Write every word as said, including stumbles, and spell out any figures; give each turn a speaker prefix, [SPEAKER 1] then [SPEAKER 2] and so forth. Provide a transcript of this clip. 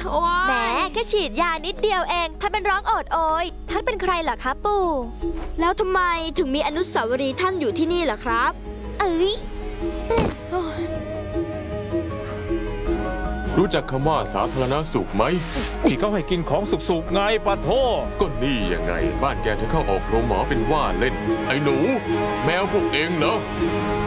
[SPEAKER 1] โอ้ย
[SPEAKER 2] แหมแค่ฉีดยานิดเดียวเองท่านเป็นร้องโอดโอยท่านเป็นใครเหรอคะปู่
[SPEAKER 1] แล้วทำไมถึงมีอนุสาวรีย์ท่านอยู่ที่นี่ล่ะครับ
[SPEAKER 2] เอ้ย
[SPEAKER 3] รู้จักคำว่าสาธารณสุขไหม
[SPEAKER 4] ที่เขาให้กินของสุกๆไงปะโท
[SPEAKER 3] ก็นี่ยังไงบ้านแกถึงเข้าออกโรงหมอเป็นว่าเล่น ไอ้หนู แมวพวกเองเหรอ